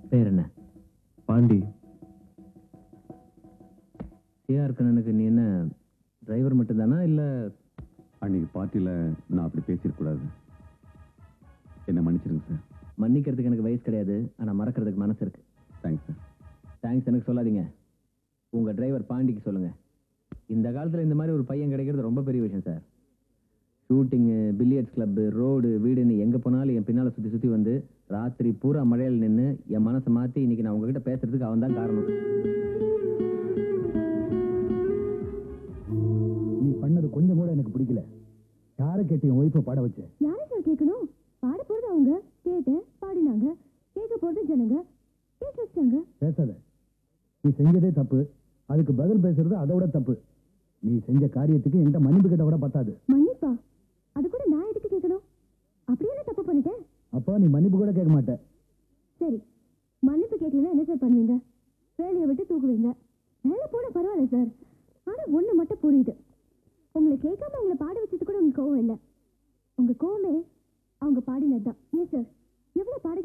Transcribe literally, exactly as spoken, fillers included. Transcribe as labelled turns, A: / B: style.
A: பேர் என்ன?
B: பாண்டி.
A: சிஆர் கண்ணனுக்கு நீ என்ன டிரைவர் மட்டும்தானா இல்ல?
B: அன்னைக்கு பார்ட்டியில் நான் அப்படி பேசியிருக்கூடாது, என்ன மன்னிச்சிருங்க சார்.
A: மன்னிக்கிறதுக்கு எனக்கு வயசு கிடையாது, ஆனா மறக்கிறதுக்கு மனசு இருக்கு.
B: Thanks sir.
A: தேங்க்ஸ் எனக்கு சொல்லாதீங்க, உங்க டிரைவர் பாண்டிக்கு சொல்லுங்க. இந்த காலத்துல இந்த மாதிரி ஒரு பையன் கிடைக்கிறது ரொம்ப பெரிய விஷயம் sir. Shooting, billiards club, road, வீடுன்னு எங்க போனாலும் என் பின்னால சுத்தி சுத்தி வந்து ராத்திரி பூரா மழையில் நின்று என் மனசை மாத்தி இன்னைக்கு நான் உங்ககிட்ட பேசுறதுக்கு அவன் தான் காரணம்.
C: நீ பண்ணது கொஞ்சம் கூட எனக்கு பிடிக்கல. யாரை கேட்டு என் ஒய்ஃபை பாட வச்ச?
D: யாரை சார் கேட்கணும்? பாட போறது அவங்க, கேட்டேன், பாடினாங்க. கேட்க போறது ஜனங்க, கேட்க வச்சாங்க.
C: பேசாத, நீ செஞ்சதே தப்பு, அதுக்கு பதில் பேசுறது அதோட தப்பு. நீ செஞ்ச காரியத்துக்கு என்கிட்ட மன்னிப்பு கிட்ட கூட பத்தாது.
D: மன்னிப்பா? அது கூட நான் எதுக்கு கேட்கணும்? அப்படியே நான் தப்பு பண்ணிட்டேன்.
C: அப்போ நீ மன்னிப்பு கூட கேட்க மாட்ட.
D: சரி, மன்னிப்பு கேட்கலன்னா என்ன சார் பண்ணுவீங்க? வேலையை விட்டு தூக்குவீங்க. வேலை போன பரவாயில்ல சார், ஆனா ஒண்ணு மட்டும் புரியுது, உங்களை கேட்காம உங்களை பாட வச்சது கூட உங்களுக்கு கோவம் இல்லை. உங்க கோவமே அவங்க பாடினதுதான். ஏன் சார், எவ்வளவு பாட